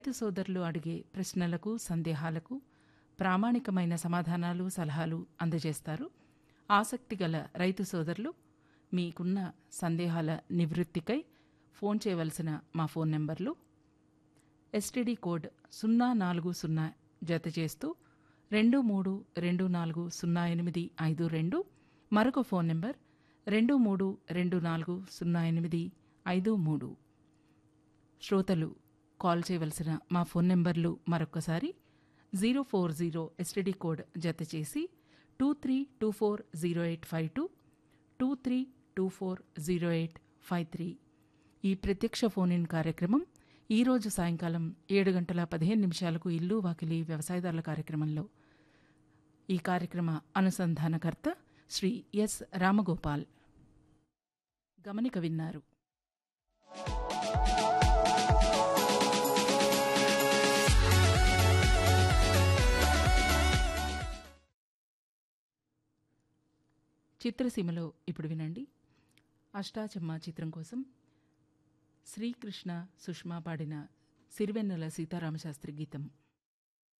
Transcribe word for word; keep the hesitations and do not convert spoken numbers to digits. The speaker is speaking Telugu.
రైతు సోదరులు అడిగే ప్రశ్నలకు సందేహాలకు ప్రామాణికమైన సమాధానాలు సలహాలు అందజేస్తారు ఆసక్తిగల రైతు సోదరులు. మీకున్న సందేహాల నివృత్తికై ఫోన్ చేయవలసిన మా ఫోన్ నెంబర్లు ఎస్టీడీ కోడ్ సున్నా నాలుగు సున్నా జత చేస్తూ రెండు మూడు రెండు నాలుగు సున్నా ఎనిమిది ఐదు రెండు, మరొక ఫోన్ నెంబర్ రెండు మూడు రెండు నాలుగు సున్నా ఎనిమిది ఐదు మూడు. శ్రోతలు కాల్ చేయవలసిన మా ఫోన్ నెంబర్లు మరొకసారి zero four zero STD code జత చేసి two three two four zero eight five two two three two four zero eight five three. ఈ ప్రత్యక్ష ఫోన్ ఇన్ కార్యక్రమం ఈరోజు సాయంకాలం ఏడు గంటల పదిహేను నిమిషాలకు ఇల్లు వాకిలి వ్యవసాయదారుల కార్యక్రమంలో. ఈ కార్యక్రమ అనుసంధానకర్త శ్రీ ఎస్ రామగోపాల్. గమనిక విన్నారు. చిత్రసీమలో ఇప్పుడు వినండి. అష్టాచమ్మ చిత్రం కోసం శ్రీకృష్ణ సుష్మా పాడిన సిరివెన్నెల సీతారామశాస్త్రి గీతం.